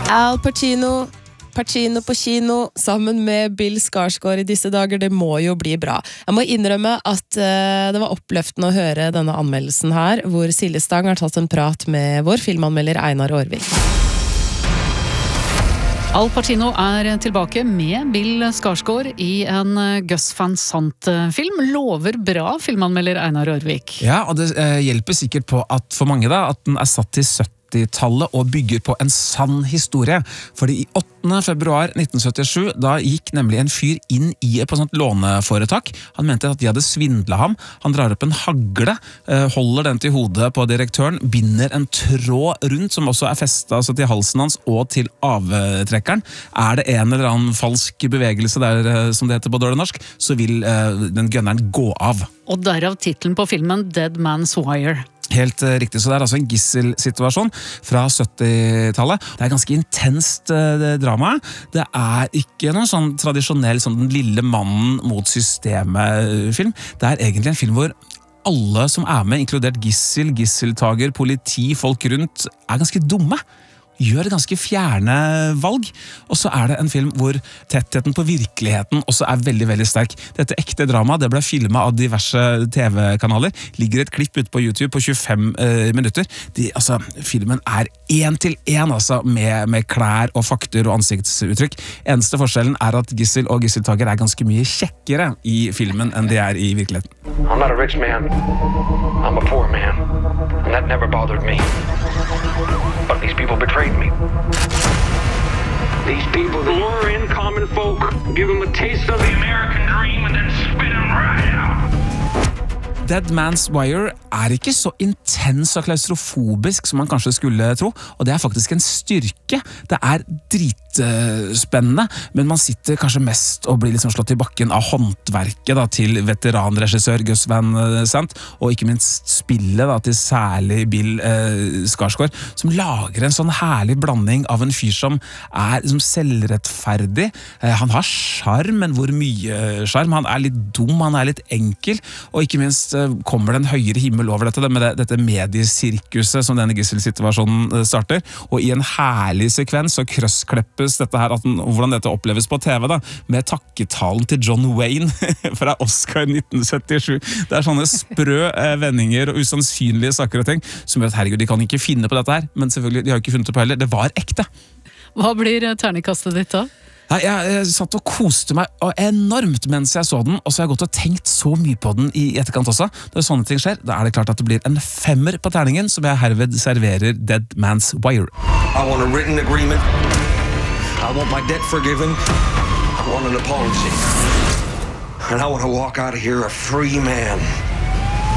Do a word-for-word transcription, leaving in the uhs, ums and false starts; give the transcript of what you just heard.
Al Pacino, Pacino på kino sammen med Bill Skarsgård i disse dager, det må jo bli bra. Jeg må innrømme at uh, det var oppløftende å høre denne anmeldelsen her, hvor Silje Stang har tatt en prat med vår filmanmelder Einar Aarvik. Al Pacino er tilbake med Bill Skarsgård i en Gus Van Sant-film. Lover bra, filmanmelder Einar Aarvik. Ja, og det eh, hjelper sikkert på at for mange da, at den er satt til syttitallet og bygger på en sann historie. Fordi i åttende februar nitten syttisju, da gikk nemlig en fyr inn i et sånt låneforetak. Han mente at de hadde svindlet ham. Han drar opp en hagle, holder den til hodet på direktøren, binder en tråd rundt, som også er festet altså, til halsen hans og til avtrekkeren. Er det en eller annen falsk bevegelse der, som det heter på dårlig norsk, så vil uh, den gønneren gå av. Og derav titlen på filmen Dead Man's Wire. Helt uh, riktig, så det er altså en gisselsituasjon fra syttitallet. Det er ganske intenst uh, drama. Det er ikke noen sånn tradisjonell sånn den lille mannen mot systemet-film. Det er egentlig en film hvor alle som er med, inkludert gissel, gisseltager, politi, folk rundt, er ganske dumme. Gjør ganske fjerne valg, og så er det en film hvor tettheten på virkeligheten også er veldig, veldig sterk. Dette ekte drama, det ble filmet av diverse tv-kanaler, ligger et klipp ute på YouTube på tjuefem eh, minutter. De, altså, filmen er en til en, altså, med, med klær og fakter og ansiktsuttrykk. Eneste forskjellen er at gissel og gisseltager er ganske mye kjekkere i filmen enn de er i virkeligheten. I'm not a rich man. I'm a poor man. And that never bothered me. But these people betrayed me. These people lure in common folk, give them a taste of the American dream, and then spit them right out. Dead Man's Wire er ikke så intens og klaustrofobisk som man kanskje skulle tro, og det er faktisk en styrke. Det er dritspennende, men man sitter kanskje mest og blir liksom slått i bakken av håndverket da, til veteranregissør Gus Van Sant, og ikke minst spillet da, til særlig Bill eh, Skarsgård, som lager en sånn herlig blanding av en fyr som er liksom, selvrettferdig. Eh, han har charm, men hvor mye charm? Han er litt dum, han er litt enkel, og ikke minst kommer det en høyere himmel over dette, med det, dette mediesirkuset som denne gisselsituasjonen starter, og i en herlig sekvens så krøsskleppes dette her, at den, hvordan dette oppleves på TV da, med takketalen til John Wayne fra Oscar nitten syttisju. Det er sånne sprø eh, vendinger og usannsynlige saker og ting, som gjør at herregud, de kan ikke finne på dette her, men selvfølgelig, de har ikke funnet det på heller. Det var ekte. Hva blir terningkastet ditt da? Nei, jeg, jeg satt og koste meg enormt mens jeg så den, og så har jeg gått og tenkt så mye på den i etterkant også. Når sånne ting skjer, da er det klart at det blir en femmer på terningen, som jeg herved serverer Dead Man's Wire. I want a written agreement. I want my debt forgiven. I want an apology. And I want to walk out of here a free man.